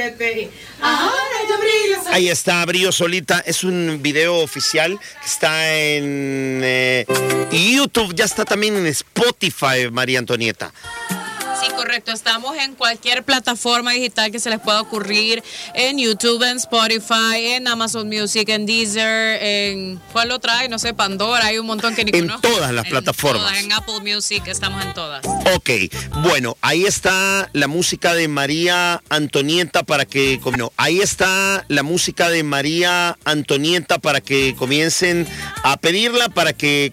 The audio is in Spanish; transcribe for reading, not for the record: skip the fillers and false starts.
Ahí está, Brillo Solita. Es un video oficial que está en YouTube. Ya está también en Spotify, María Antonieta. Sí, correcto. Estamos en cualquier plataforma digital que se les pueda ocurrir. En YouTube, en Spotify, en Amazon Music, en Deezer, en... ¿Cuál lo trae? No sé, Pandora. Hay un montón que ni conozco. En todas las plataformas. En Apple Music, estamos en todas. Ok, bueno, ahí está la música de María Antonieta para que... No, ahí está la música de María Antonieta para que comiencen a pedirla, para que